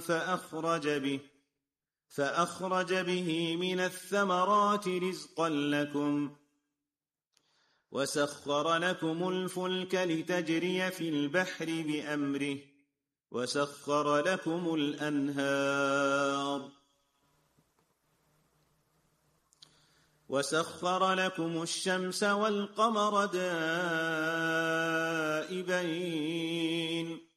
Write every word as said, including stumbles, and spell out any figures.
فأخرج به فأخرج به من الثمرات رزقا لكم وسخر لكم الفلك لتجري في البحر بأمره وسخر لكم الأنهار وسخر لكم الشمس والقمر دائبين